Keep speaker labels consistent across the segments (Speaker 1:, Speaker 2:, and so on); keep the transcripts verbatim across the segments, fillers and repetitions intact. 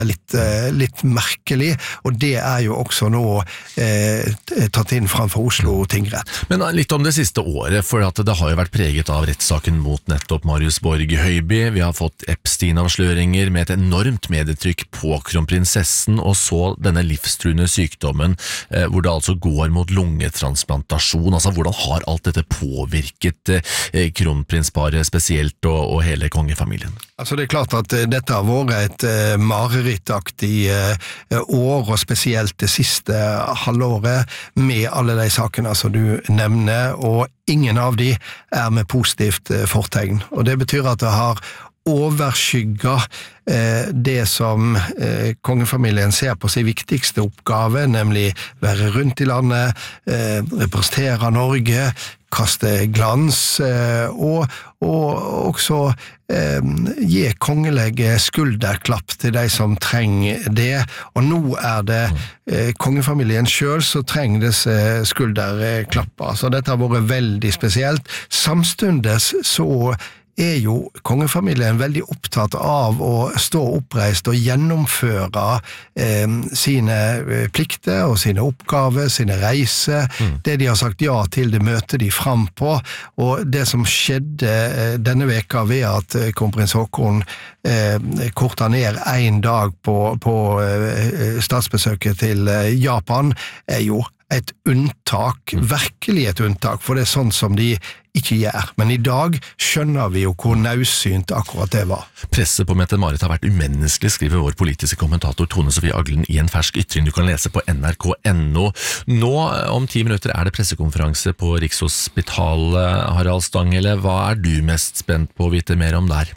Speaker 1: litt, litt merkelig, og det er jo også nå eh, tatt inn framfor Oslo tingrett.
Speaker 2: Men litt om det siste året, for at det har jo vært preget av rettssaken mot nettopp Marius Borg Høiby. Vi har fått Epstein-avsløringer med et enormt medietrykk på kronprinsessen, og så denne livstruende sykdommen, eh, hvor det altså går mot lungetransplantasjon. Altså, hvordan har alt dette påvirket eh, kronprinsparet spesielt, og, og hele kongefamilien?
Speaker 1: Altså, det er klart at eh, dette har vært et eh, marerittaktig år, og spesielt det siste halvåret, med alle de sakene som du nevner, og ingen av de er med positivt fortegn. Og det betyr at det har overskygga eh, det som eh, kongefamilien ser på sin viktigste oppgave, nemlig være rundt i landet, eh, representere Norge, kaste glans, eh, og, og også eh, gi kongelige skulderklapp til de som trenger det. Og nå er det eh, kongefamilien selv som trenger disse skulderklapper. Så dette har vært veldig spesielt. Samstundes så er jo kongefamilien veldig opptatt av å stå oppreist og gjennomføre eh, sine plikter og sine oppgaver, sine reiser, mm. det de har sagt ja til, det møter de fram på, og det som skjedde eh, denne veka ved at eh, kronprins Haakon eh, kortet ned en dag på, på eh, statsbesøket til eh, Japan, er jo et unntak, virkelig et unntak, for det er sånn som de ikke gjør. Men i dag skjønner vi jo hvor naussynt akkurat det var.
Speaker 2: Presset på Mette-Marit har vært umenneskelig, skriver vår politiske kommentator Tone Sofie Aglen i en fersk ytring du kan lese på N R K punktum N O. Nå, om ti minutter, er det pressekonferanse på Rikshospitalet, Harald Stanghelle. Hva er du mest spent på å vite mer om der?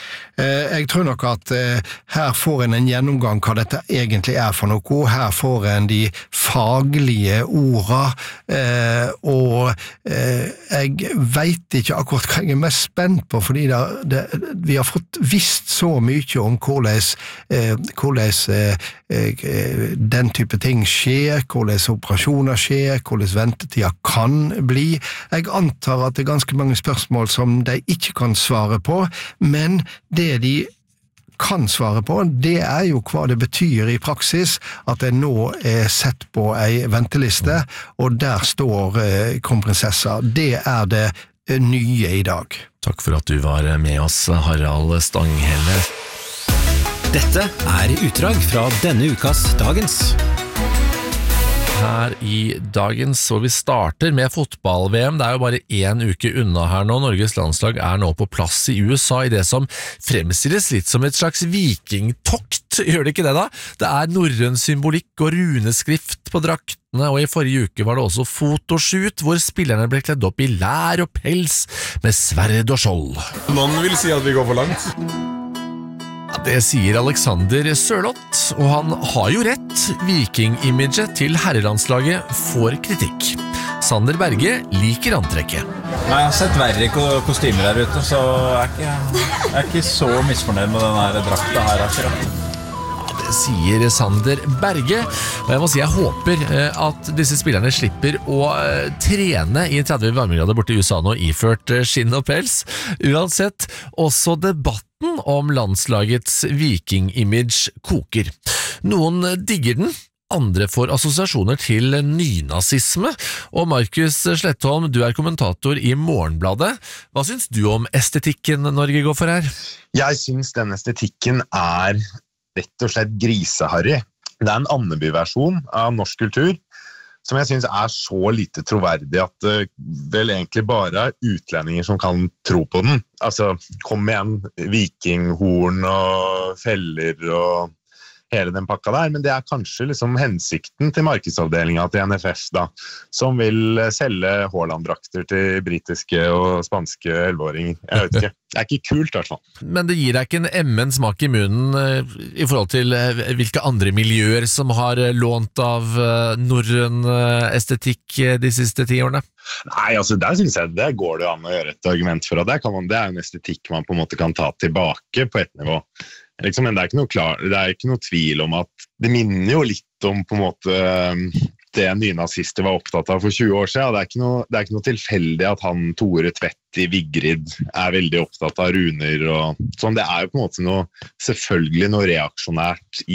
Speaker 1: Jeg tror nok at her får en en gjennomgang hva dette egentlig er for noe. Her får en de faglige orda, og jeg vet ikke akkurat hva jeg er mest spent på, fordi det, det, vi har fått visst så mye om hvordan, hvordan den type ting skjer, hvordan operasjoner skjer, hvordan ventetida kan bli. Jeg antar at det er ganske mange spørsmål som de ikke kan svare på, men det Det de kan svare på, det er jo hva det betyr i praksis at det nå er sett på ei venteliste, og der står eh, kronprinsessa. Det er det nye i dag.
Speaker 2: Takk for at du var med oss, Harald Stanghelle.
Speaker 3: Dette er utdrag fra denne ukas Dagens.
Speaker 2: Her i Dagens, så vi starter med fotball-V M. Det er jo bare en uke unna her nå. Norges landslag er nå på plass i U S A i det som fremstilles litt som et slags vikingtokt. Gjør det ikke det da? Det er norrøn symbolikk og runeskrift på draktene, og i forrige uke var det også fotoshoot hvor spillerne ble kledd opp i lær og pels med sverd og skjold.
Speaker 4: Noen vil si at vi går for langt.
Speaker 2: Det sier Alexander Sørloth, og han har jo rett. Viking-imaget til herrelandslaget får kritikk. Sander Berge liker antrekket.
Speaker 5: Nei, jeg har sett verre kostymer her ute, så jeg er ikke, jeg er ikke så misfornøyd med denne drakta her akkurat.
Speaker 2: Det sier Sander Berge, og jeg må si jeg håper at disse spillerne slipper å trene i tretti varmegrader borte i U S A nå, iført skinn og pels. Uansett, også debatten om landslagets viking-image koker. Noen digger den, andre får assosiasjoner til nynazisme, og Markus Slettholm, du er kommentator i Morgenbladet. Hva syns du om estetikken Norge går for her?
Speaker 6: Jeg syns den estetikken er rett og slett griseharry. Det er en Andeby-versjon av norsk kultur, som jeg synes er så lite troverdig at det vel egentlig bare er utlendinger som kan tro på den. Altså, kom igjen, vikinghorn og feller og hele den pakka der, men det er kanskje liksom hensikten til markedsavdelingen til N F F da, som vil selge Haaland-drakter til britiske og spanske elleveåringer. Jeg vet ikke. Det er ikke kult i hvert fall.
Speaker 2: Men det gir deg ikke en emmen smak i munnen i forhold til hvilke andre miljøer som har lånt av norrøn estetikk de siste ti årene?
Speaker 6: Nei, altså der synes jeg det går det an å gjøre et argument for, og det, kan man, det er en estetikk man på en måte kan ta tilbake på et nivå. Liksom, men det er, ikke noe klar, det er ikke noe tvil om at det minner jo litt om på en måte det nynazister var opptatt av for tjue år siden. Det er ikke noe, det er ikke noe tilfeldig at han Tore Tvedt i Vigrid er veldig opptatt av runer og sånn. Det er jo på en måte noe, selvfølgelig noe reaksjonært i